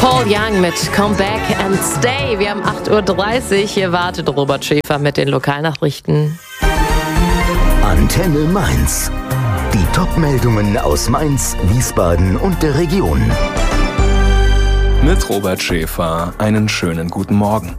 Paul Young mit Come Back and Stay. Wir haben 8:30 Uhr. Hier wartet Robert Schäfer mit den Lokalnachrichten. Antenne Mainz. Die Top-Meldungen aus Mainz, Wiesbaden und der Region. Mit Robert Schäfer einen schönen guten Morgen.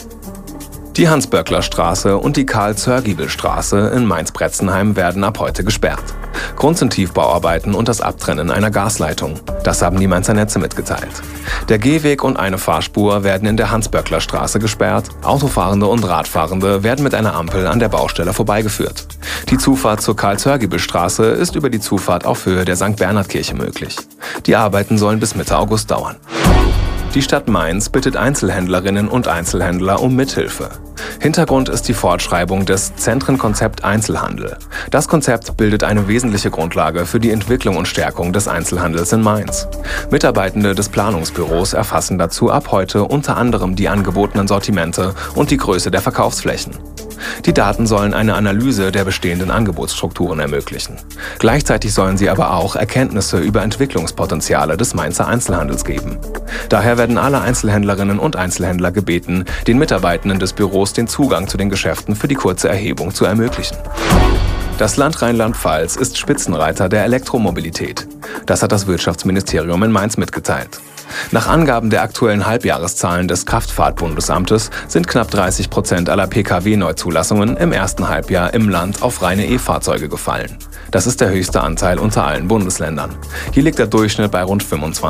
Die Hans-Böckler-Straße und die Karl-Zörgiebel-Straße in Mainz-Bretzenheim werden ab heute gesperrt. Grund sind Tiefbauarbeiten und das Abtrennen einer Gasleitung. Das haben die Mainzer Netze mitgeteilt. Der Gehweg und eine Fahrspur werden in der Hans-Böckler-Straße gesperrt. Autofahrende und Radfahrende werden mit einer Ampel an der Baustelle vorbeigeführt. Die Zufahrt zur Karl-Zörgiebel-Straße ist über die Zufahrt auf Höhe der St. Bernhard-Kirche möglich. Die Arbeiten sollen bis Mitte August dauern. Die Stadt Mainz bittet Einzelhändlerinnen und Einzelhändler um Mithilfe. Hintergrund ist die Fortschreibung des Zentrenkonzept Einzelhandel. Das Konzept bildet eine wesentliche Grundlage für die Entwicklung und Stärkung des Einzelhandels in Mainz. Mitarbeitende des Planungsbüros erfassen dazu ab heute unter anderem die angebotenen Sortimente und die Größe der Verkaufsflächen. Die Daten sollen eine Analyse der bestehenden Angebotsstrukturen ermöglichen. Gleichzeitig sollen sie aber auch Erkenntnisse über Entwicklungspotenziale des Mainzer Einzelhandels geben. Daher werden alle Einzelhändlerinnen und Einzelhändler gebeten, den Mitarbeitenden des Büros den Zugang zu den Geschäften für die kurze Erhebung zu ermöglichen. Das Land Rheinland-Pfalz ist Spitzenreiter der Elektromobilität. Das hat das Wirtschaftsministerium in Mainz mitgeteilt. Nach Angaben der aktuellen Halbjahreszahlen des Kraftfahrtbundesamtes sind knapp 30% aller Pkw-Neuzulassungen im ersten Halbjahr im Land auf reine E-Fahrzeuge gefallen. Das ist der höchste Anteil unter allen Bundesländern. Hier liegt der Durchschnitt bei rund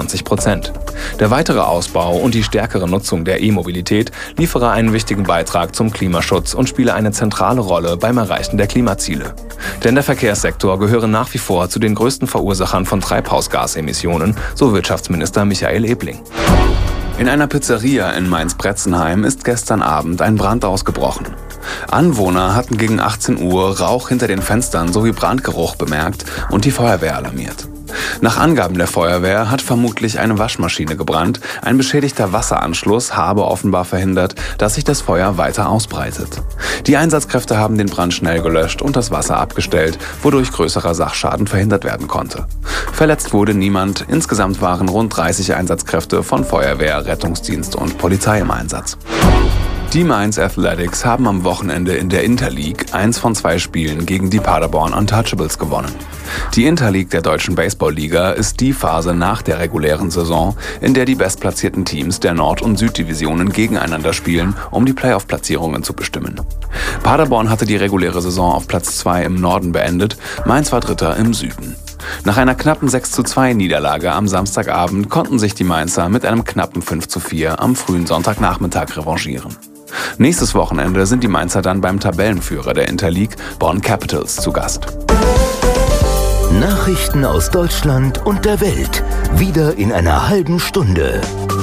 25%. Der weitere Ausbau und die stärkere Nutzung der E-Mobilität liefere einen wichtigen Beitrag zum Klimaschutz und spiele eine zentrale Rolle beim Erreichen der Klimaziele. Denn der Verkehrssektor gehöre nach wie vor zu den größten Verursachern von Treibhausgasemissionen, so Wirtschaftsminister Michael Ebling. In einer Pizzeria in Mainz-Bretzenheim ist gestern Abend ein Brand ausgebrochen. Anwohner hatten gegen 18 Uhr Rauch hinter den Fenstern sowie Brandgeruch bemerkt und die Feuerwehr alarmiert. Nach Angaben der Feuerwehr hat vermutlich eine Waschmaschine gebrannt. Ein beschädigter Wasseranschluss habe offenbar verhindert, dass sich das Feuer weiter ausbreitet. Die Einsatzkräfte haben den Brand schnell gelöscht und das Wasser abgestellt, wodurch größerer Sachschaden verhindert werden konnte. Verletzt wurde niemand. Insgesamt waren rund 30 Einsatzkräfte von Feuerwehr, Rettungsdienst und Polizei im Einsatz. Die Mainz Athletics haben am Wochenende in der Interleague 1 von 2 Spielen gegen die Paderborn Untouchables gewonnen. Die Interleague der Deutschen Baseball-Liga ist die Phase nach der regulären Saison, in der die bestplatzierten Teams der Nord- und Süddivisionen gegeneinander spielen, um die Playoff-Platzierungen zu bestimmen. Paderborn hatte die reguläre Saison auf Platz 2 im Norden beendet, Mainz war Dritter im Süden. Nach einer knappen 6:2 Niederlage am Samstagabend konnten sich die Mainzer mit einem knappen 5:4 am frühen Sonntagnachmittag revanchieren. Nächstes Wochenende sind die Mainzer dann beim Tabellenführer der Interleague, Bonn Capitals, zu Gast. Nachrichten aus Deutschland und der Welt. Wieder in einer halben Stunde.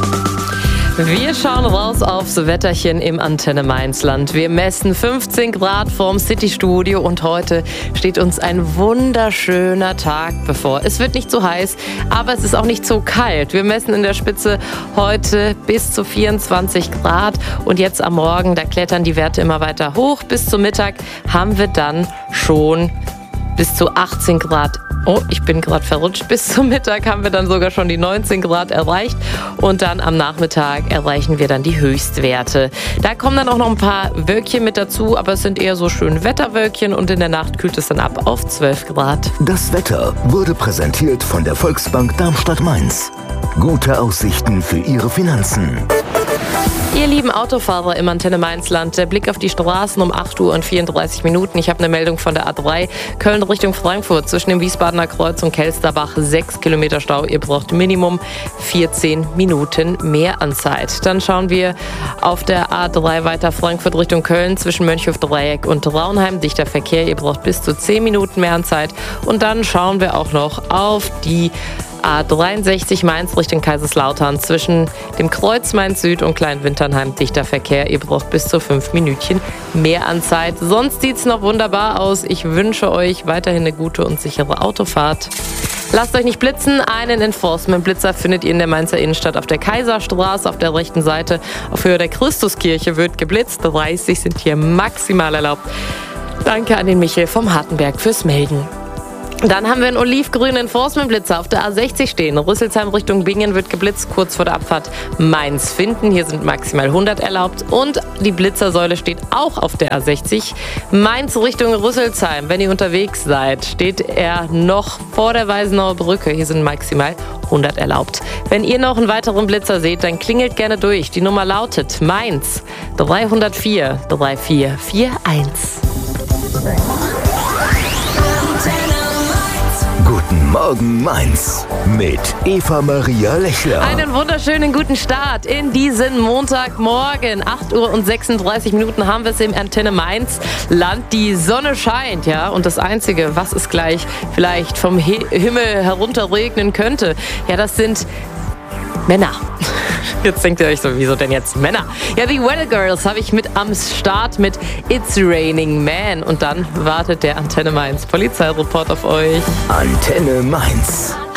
Wir schauen raus aufs Wetterchen im Antenne Mainzland. Wir messen 15 Grad vorm Citystudio und heute steht uns ein wunderschöner Tag bevor. Es wird nicht so heiß, aber es ist auch nicht so kalt. Wir messen in der Spitze heute bis zu 24 Grad und jetzt am Morgen, da klettern die Werte immer weiter hoch. Bis zum Mittag haben wir dann schon bis zu 18 Grad. Oh, ich bin gerade verrutscht. Bis zum Mittag haben wir dann sogar schon die 19 Grad erreicht und dann am Nachmittag erreichen wir dann die Höchstwerte. Da kommen dann auch noch ein paar Wölkchen mit dazu, aber es sind eher so schöne Wetterwölkchen und in der Nacht kühlt es dann ab auf 12 Grad. Das Wetter wurde präsentiert von der Volksbank Darmstadt-Mainz. Gute Aussichten für Ihre Finanzen. Ihr lieben Autofahrer im Antenne Mainzland, der Blick auf die Straßen um 8:34 Uhr. Ich habe eine Meldung von der A3 Köln Richtung Frankfurt zwischen dem Wiesbadener Kreuz und Kelsterbach. 6 Kilometer Stau. Ihr braucht Minimum 14 Minuten mehr an Zeit. Dann schauen wir auf der A3 weiter Frankfurt Richtung Köln zwischen Mönchhof-Dreieck und Raunheim. Dichter Verkehr. Ihr braucht bis zu 10 Minuten mehr an Zeit. Und dann schauen wir auch noch auf die A63 Mainz Richtung Kaiserslautern zwischen dem Kreuz Mainz Süd und Kleinwinternheim. Dichter Verkehr. Ihr braucht bis zu 5 Minütchen mehr an Zeit. Sonst sieht's noch wunderbar aus. Ich wünsche euch weiterhin eine gute und sichere Autofahrt. Lasst euch nicht blitzen. Einen Enforcement-Blitzer findet ihr in der Mainzer Innenstadt auf der Kaiserstraße auf der rechten Seite. Auf Höhe der Christuskirche wird geblitzt. 30 sind hier maximal erlaubt. Danke an den Michael vom Hartenberg fürs Melden. Dann haben wir einen olivgrünen Enforcement-Blitzer auf der A60 stehen. Rüsselsheim Richtung Bingen wird geblitzt, kurz vor der Abfahrt Mainz-Finden. Hier sind maximal 100 erlaubt. Und die Blitzersäule steht auch auf der A60. Mainz Richtung Rüsselsheim. Wenn ihr unterwegs seid, steht er noch vor der Weisenauer Brücke. Hier sind maximal 100 erlaubt. Wenn ihr noch einen weiteren Blitzer seht, dann klingelt gerne durch. Die Nummer lautet Mainz 304 3441. Guten Morgen Mainz mit Eva Maria Lechler. Einen wunderschönen guten Start in diesen Montagmorgen. 8:36 Uhr haben wir es im Antenne Mainz Land. Die Sonne scheint, ja. Und das Einzige, was es gleich vielleicht vom Himmel herunterregnen könnte, ja, das sind Männer. Jetzt denkt ihr euch so, wieso denn jetzt Männer? Ja, die Weather Girls habe ich mit am Start mit It's Raining Man. Und dann wartet der Antenne Mainz Polizeireport auf euch. Antenne Mainz.